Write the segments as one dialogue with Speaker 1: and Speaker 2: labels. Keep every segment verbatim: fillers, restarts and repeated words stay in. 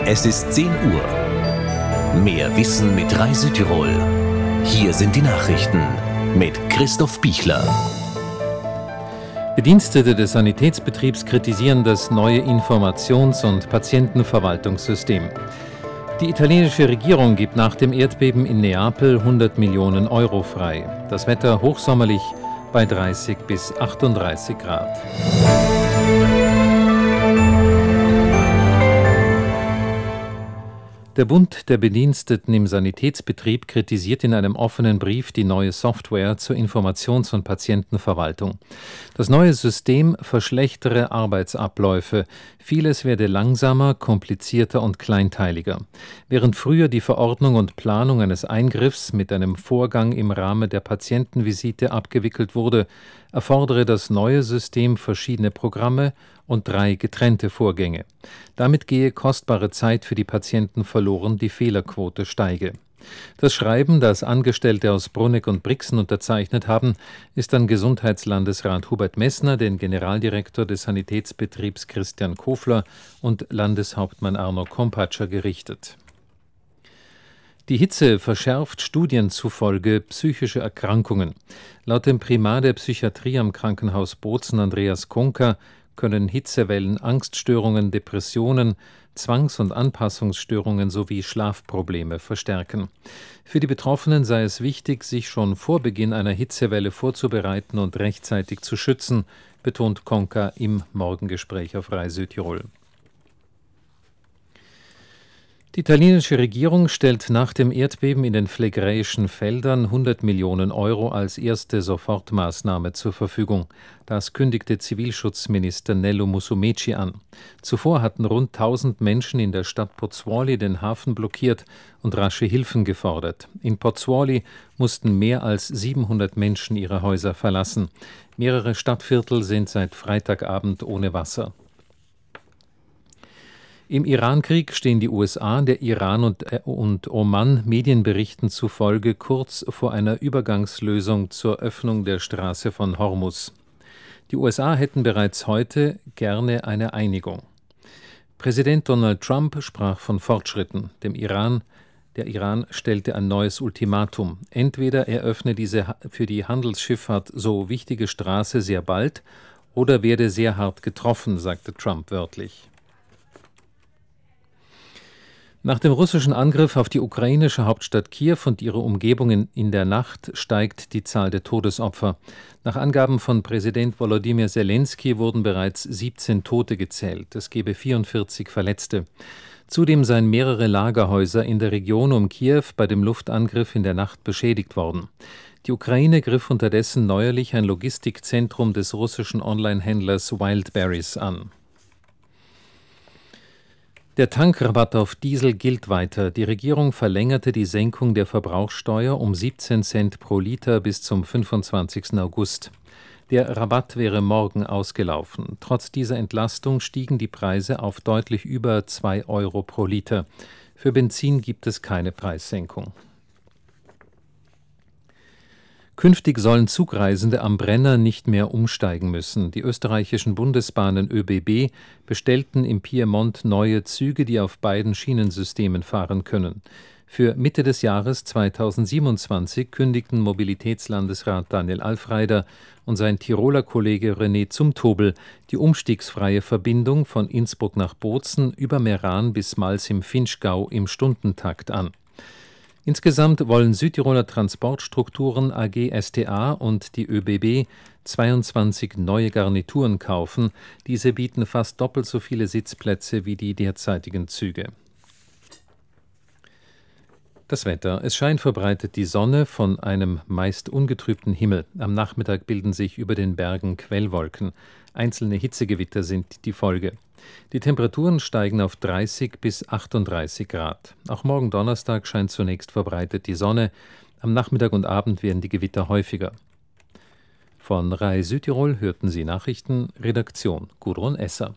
Speaker 1: Es ist zehn Uhr. Mehr Wissen mit Rai Südtirol. Hier sind die Nachrichten mit Christoph Bichler.
Speaker 2: Bedienstete des Sanitätsbetriebs kritisieren das neue Informations- und Patientenverwaltungssystem. Die italienische Regierung gibt nach dem Erdbeben in Neapel hundert Millionen Euro frei. Das Wetter hochsommerlich bei dreißig bis achtunddreißig Grad. Der Bund der Bediensteten im Sanitätsbetrieb kritisiert in einem offenen Brief die neue Software zur Informations- und Patientenverwaltung. Das neue System verschlechtere Arbeitsabläufe. Vieles werde langsamer, komplizierter und kleinteiliger. Während früher die Verordnung und Planung eines Eingriffs mit einem Vorgang im Rahmen der Patientenvisite abgewickelt wurde, erfordere das neue System verschiedene Programme und drei getrennte Vorgänge. Damit gehe kostbare Zeit für die Patienten verloren, die Fehlerquote steige. Das Schreiben, das Angestellte aus Bruneck und Brixen unterzeichnet haben, ist an Gesundheitslandesrat Hubert Messner, den Generaldirektor des Sanitätsbetriebs Christian Kofler und Landeshauptmann Arno Kompatscher gerichtet. Die Hitze verschärft Studien zufolge psychische Erkrankungen. Laut dem Primar der Psychiatrie am Krankenhaus Bozen, Andreas Konka, können Hitzewellen Angststörungen, Depressionen, Zwangs- und Anpassungsstörungen sowie Schlafprobleme verstärken. Für die Betroffenen sei es wichtig, sich schon vor Beginn einer Hitzewelle vorzubereiten und rechtzeitig zu schützen, betont Konka im Morgengespräch auf Rai Südtirol. Die italienische Regierung stellt nach dem Erdbeben in den phlegräischen Feldern hundert Millionen Euro als erste Sofortmaßnahme zur Verfügung. Das kündigte Zivilschutzminister Nello Musumeci an. Zuvor hatten rund tausend Menschen in der Stadt Pozzuoli den Hafen blockiert und rasche Hilfen gefordert. In Pozzuoli mussten mehr als siebenhundert Menschen ihre Häuser verlassen. Mehrere Stadtviertel sind seit Freitagabend ohne Wasser. Im Irankrieg stehen die U S A, der Iran und, äh, und Oman Medienberichten zufolge kurz vor einer Übergangslösung zur Öffnung der Straße von Hormuz. Die U S A hätten bereits heute gerne eine Einigung. Präsident Donald Trump sprach von Fortschritten. Dem Iran, der Iran stellte ein neues Ultimatum. Entweder er öffne diese für die Handelsschifffahrt so wichtige Straße sehr bald oder werde sehr hart getroffen, sagte Trump wörtlich. Nach dem russischen Angriff auf die ukrainische Hauptstadt Kiew und ihre Umgebungen in der Nacht steigt die Zahl der Todesopfer. Nach Angaben von Präsident Volodymyr Zelensky wurden bereits siebzehn Tote gezählt. Es gebe vierundvierzig Verletzte. Zudem seien mehrere Lagerhäuser in der Region um Kiew bei dem Luftangriff in der Nacht beschädigt worden. Die Ukraine griff unterdessen neuerlich ein Logistikzentrum des russischen Onlinehändlers Wildberries an. Der Tankrabatt auf Diesel gilt weiter. Die Regierung verlängerte die Senkung der Verbrauchssteuer um siebzehn Cent pro Liter bis zum fünfundzwanzigsten August. Der Rabatt wäre morgen ausgelaufen. Trotz dieser Entlastung stiegen die Preise auf deutlich über zwei Euro pro Liter. Für Benzin gibt es keine Preissenkung. Künftig sollen Zugreisende am Brenner nicht mehr umsteigen müssen. Die österreichischen Bundesbahnen ÖBB bestellten im Piemont neue Züge, die auf beiden Schienensystemen fahren können. Für Mitte des Jahres zweitausendsiebenundzwanzig kündigten Mobilitätslandesrat Daniel Alfreider und sein Tiroler Kollege René Zumtobel die umstiegsfreie Verbindung von Innsbruck nach Bozen über Meran bis Mals im Vinschgau im Stundentakt an. Insgesamt wollen Südtiroler Transportstrukturen A G S T A und die ÖBB zweiundzwanzig neue Garnituren kaufen. Diese bieten fast doppelt so viele Sitzplätze wie die derzeitigen Züge. Das Wetter. Es scheint verbreitet die Sonne von einem meist ungetrübten Himmel. Am Nachmittag bilden sich über den Bergen Quellwolken. Einzelne Hitzegewitter sind die Folge. Die Temperaturen steigen auf dreißig bis achtunddreißig Grad. Auch morgen Donnerstag scheint zunächst verbreitet die Sonne. Am Nachmittag und Abend werden die Gewitter häufiger. Von Rai Südtirol hörten Sie Nachrichten, Redaktion Gudrun Esser.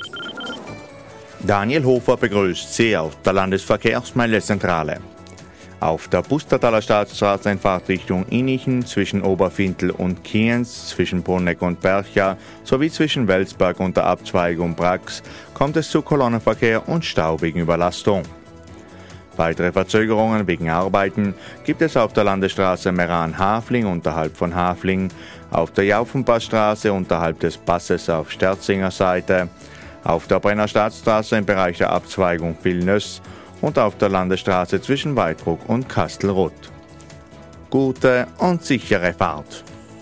Speaker 3: Daniel Hofer begrüßt Sie aus der Landesverkehrsmeldezentrale. Auf der Pustertaler Staatsstraße in Fahrtrichtung Innichen zwischen Oberfintel und Kienz, zwischen Bruneck und Bercha sowie zwischen Welsberg und der Abzweigung Brax kommt es zu Kolonnenverkehr und Stau wegen Überlastung. Weitere Verzögerungen wegen Arbeiten gibt es auf der Landesstraße Meran-Hafling unterhalb von Hafling, auf der Jaufenpassstraße unterhalb des Passes auf Sterzinger Seite, auf der Brenner Staatsstraße im Bereich der Abzweigung Vilnöss und auf der Landesstraße zwischen Weitbruck und Kastelruth. Gute und sichere Fahrt!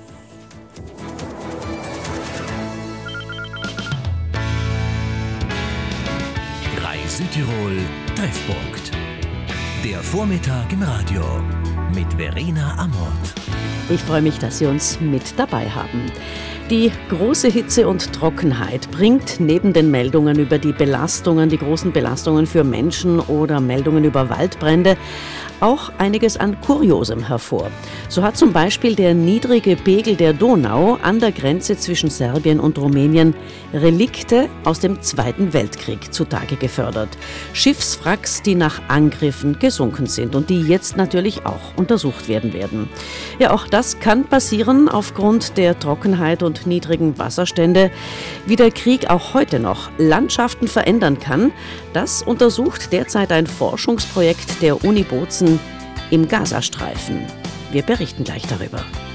Speaker 1: Südtirol Treffpunkt. Der Vormittag im Radio mit Verena Amort.
Speaker 4: Ich freue mich, dass Sie uns mit dabei haben. Die große Hitze und Trockenheit bringt neben den Meldungen über die Belastungen, die großen Belastungen für Menschen oder Meldungen über Waldbrände, auch einiges an Kuriosem hervor. So hat zum Beispiel der niedrige Pegel der Donau an der Grenze zwischen Serbien und Rumänien Relikte aus dem Zweiten Weltkrieg zutage gefördert. Schiffswracks, die nach Angriffen gesunken sind und die jetzt natürlich auch untersucht werden werden. Ja, auch das kann passieren aufgrund der Trockenheit und niedrigen Wasserstände. Wie der Krieg auch heute noch Landschaften verändern kann, das untersucht derzeit ein Forschungsprojekt der Uni Bozen im Gazastreifen. Wir berichten gleich darüber.